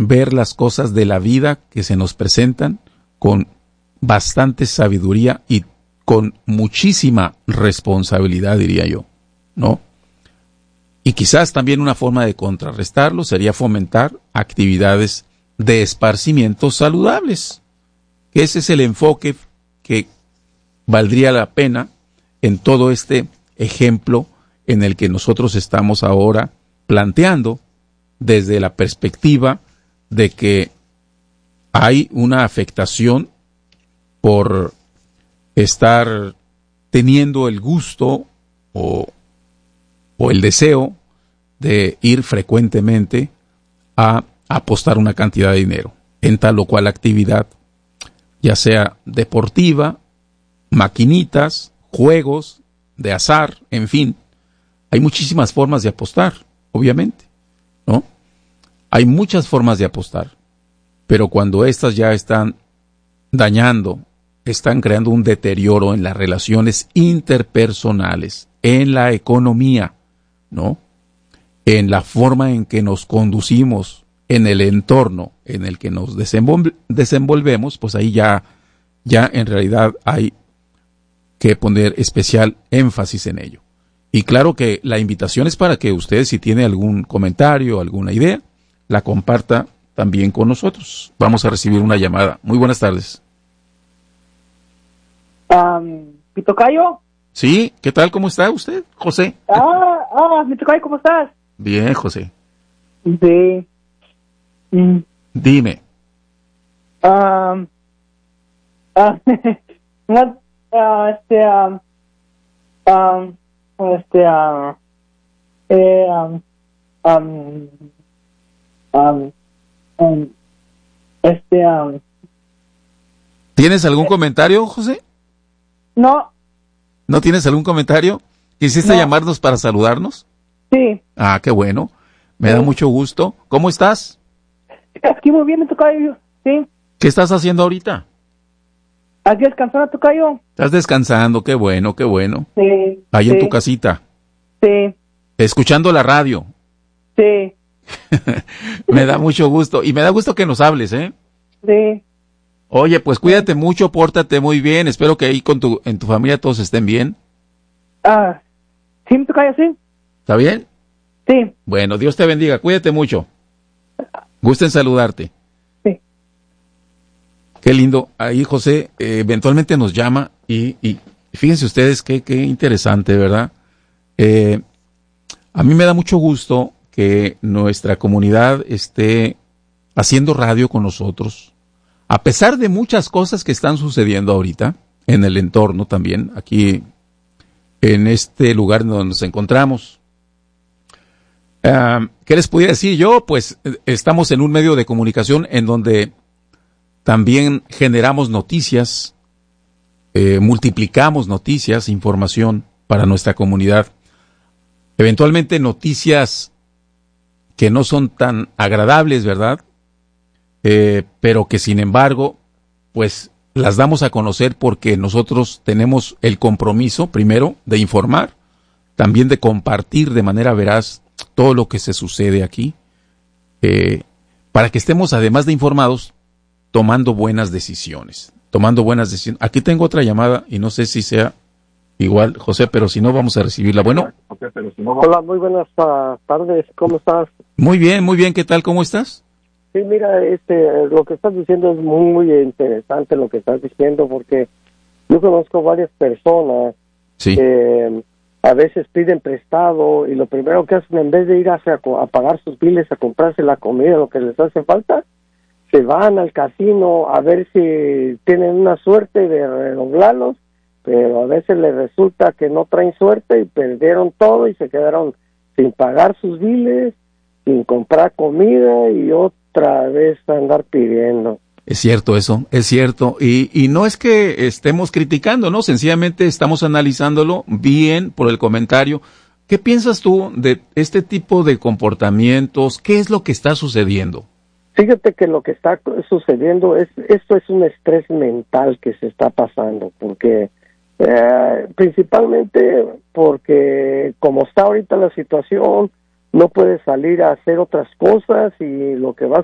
ver las cosas de la vida que se nos presentan con bastante sabiduría y con muchísima responsabilidad, diría yo, ¿no? Y quizás también una forma de contrarrestarlo sería fomentar actividades de esparcimiento saludables. Ese es el enfoque que valdría la pena en todo este ejemplo en el que nosotros estamos ahora planteando desde la perspectiva de que hay una afectación por estar teniendo el gusto o el deseo de ir frecuentemente a apostar una cantidad de dinero en tal o cual actividad, ya sea deportiva, maquinitas, juegos de azar, en fin. Hay muchísimas formas de apostar, obviamente, ¿no? Hay muchas formas de apostar, pero cuando estas ya están dañando, están creando un deterioro en las relaciones interpersonales, en la economía, ¿no? En la forma en que nos conducimos, en el entorno en el que nos desenvolvemos, pues ahí ya en realidad hay que poner especial énfasis en ello. Y claro que la invitación es para que usted, si tiene algún comentario, alguna idea, la comparta también con nosotros. Vamos a recibir una llamada. Muy buenas tardes. ¿Mi tocayo? Sí, ¿qué tal? ¿Cómo está usted, José? Mi tocayo, ¿cómo estás? Bien, José. Sí. Dime. ¿Tienes algún comentario, José? No. ¿No tienes algún comentario? ¿Quisiste llamarnos para saludarnos? Sí. Ah, qué bueno. Me da mucho gusto. ¿Cómo estás? Aquí muy bien, tocayo. Sí. ¿Qué estás haciendo ahorita? Aquí descansando, tocayo. Estás descansando, qué bueno, qué bueno. Sí. Ahí en tu casita. Sí. Escuchando la radio. Sí. Me da mucho gusto. Y me da gusto que nos hables, ¿eh? Sí. Oye, pues cuídate mucho, pórtate muy bien. Espero que ahí en tu familia todos estén bien. Sí, mi tocayo, sí. ¿Está bien? Sí. Bueno, Dios te bendiga. Cuídate mucho. Gusto en saludarte. Sí. Qué lindo. Ahí José eventualmente nos llama y fíjense ustedes qué interesante, ¿verdad? A mí me da mucho gusto que nuestra comunidad esté haciendo radio con nosotros, a pesar de muchas cosas que están sucediendo ahorita en el entorno también, aquí en este lugar donde nos encontramos. ¿Qué les podría decir yo? Pues estamos en un medio de comunicación en donde también generamos noticias, multiplicamos noticias, información para nuestra comunidad. Eventualmente noticias que no son tan agradables, ¿verdad? Pero que sin embargo, pues las damos a conocer porque nosotros tenemos el compromiso, primero, de informar, también de compartir de manera veraz todo lo que se sucede aquí, para que estemos, además de informados, tomando buenas decisiones. Aquí tengo otra llamada y no sé si sea igual, José, pero si no, vamos a recibirla. Bueno. Hola, muy buenas tardes. ¿Cómo estás? Muy bien. ¿Qué tal? ¿Cómo estás? Sí, mira, lo que estás diciendo es muy interesante lo que estás diciendo, porque yo conozco varias personas sí. que a veces piden prestado y lo primero que hacen, en vez de ir a pagar sus biles, a comprarse la comida, lo que les hace falta, se van al casino a ver si tienen una suerte de redoblarlos, pero a veces les resulta que no traen suerte y perdieron todo y se quedaron sin pagar sus biles, sin comprar comida y otra vez andar pidiendo. Es cierto eso, es cierto. Y no es que estemos criticando, ¿no? Sencillamente estamos analizándolo bien por el comentario. ¿Qué piensas tú de este tipo de comportamientos? ¿Qué es lo que está sucediendo? Fíjate que lo que está sucediendo esto es un estrés mental que se está pasando, porque principalmente porque como está ahorita la situación, no puedes salir a hacer otras cosas y lo que vas